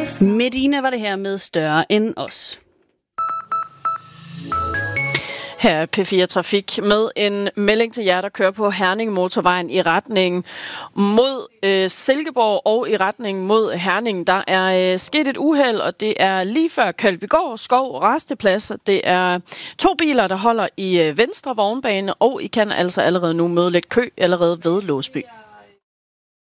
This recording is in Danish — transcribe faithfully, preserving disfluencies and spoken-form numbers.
Medina var det her med Større end os. Her er P fire Trafik med en melding til jer, der kører på Herning Motorvejen i retning mod øh, Silkeborg og i retning mod Herning. Der er øh, sket et uheld, og det er lige før Kaldbygård Skov Rasteplads. Det er to biler, der holder i øh, venstre vognbane, og I kan altså allerede nu møde lidt kø allerede ved Låsby.